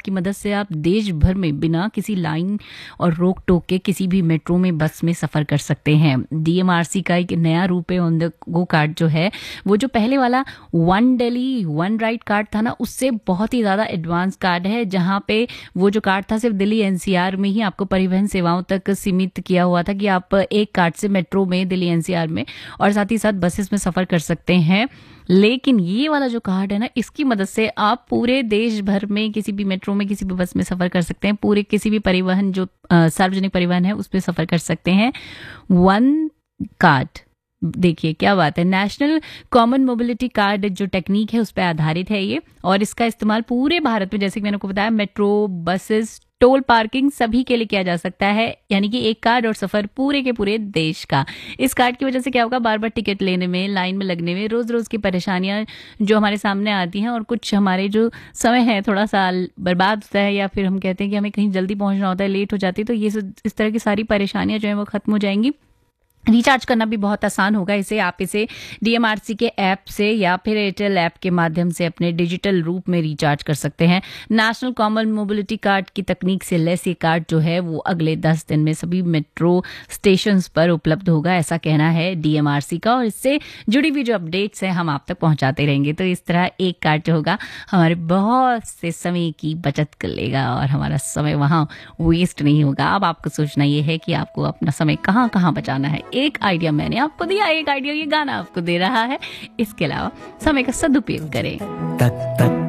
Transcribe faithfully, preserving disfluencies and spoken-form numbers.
की मदद से आप देश भर में बिना किसी लाइन और रोक टोक के किसी भी मेट्रो में, बस में सफ़र कर सकते हैं। डीएमआरसी का एक नया रूप है ऑन द गो कार्ड जो है, वो जो पहले वाला one Delhi one ride card था ना, उससे बहुत ही ज़्यादा एडवांस कार्ड है, जहाँ पे वो जो कार्ड था सिर्फ दिल्ली एनसीआर में ही आपको परिवहन सेवाओं तक सीमित किया हुआ था कि आप एक कार्ड से मेट्रो में, दिल्ली एनसीआर में और साथ ही साथ बसेस में सफ़र कर सकते हैं। लेकिन ये वाला जो कार्ड है ना, इसकी मदद से आप पूरे देश भर में किसी भी मेट्रो में, किसी भी बस में सफ़र कर सकते हैं। पूरे किसी भी परिवहन जो अ, सार्वजनिक परिवहन है उस पर सफ़र कर सकते हैं। वन कार्ड, देखिए क्या बात है, नेशनल कॉमन मोबिलिटी कार्ड जो टेक्निक है उस पर आधारित है ये, और इसका इस्तेमाल पूरे भारत में, जैसे कि मैंने आपको बताया, मेट्रो, बसेस, टोल पार्किंग सभी के लिए किया जा सकता है। यानी कि एक कार्ड और सफर पूरे के पूरे देश का। इस कार्ड की वजह से क्या होगा, बार बार टिकट लेने में, लाइन में लगने में, रोज रोज की परेशानियां जो हमारे सामने आती हैं, और कुछ हमारे जो समय है थोड़ा सा बर्बाद होता है, या फिर हम कहते हैं कि हमें कहीं जल्दी पहुंचना होता है, लेट हो जाती है, तो ये इस तरह की सारी परेशानियां जो है वो खत्म हो जाएंगी। रिचार्ज करना भी बहुत आसान होगा इसे। आप इसे डीएमआरसी के ऐप से या फिर एयरटेल ऐप के माध्यम से अपने डिजिटल रूप में रिचार्ज कर सकते हैं। नेशनल कॉमन मोबिलिटी कार्ड की तकनीक से लैस ये कार्ड जो है वो अगले दस दिन में सभी मेट्रो स्टेशंस पर उपलब्ध होगा, ऐसा कहना है डीएमआरसी का, और इससे जुड़ी हुई जो अपडेट्स हैं हम आप तक पहुंचाते रहेंगे। तो इस तरह एक कार्ड जो होगा हमारे बहुत से समय की बचत कर लेगा और हमारा समय वहाँ वेस्ट नहीं होगा। अब आपको सोचना ये है कि आपको अपना समय कहाँ कहाँ बचाना है। एक आइडिया मैंने आपको दिया, एक आइडिया ये गाना आपको दे रहा है। इसके अलावा समय का सदुपयोग करें। तक तक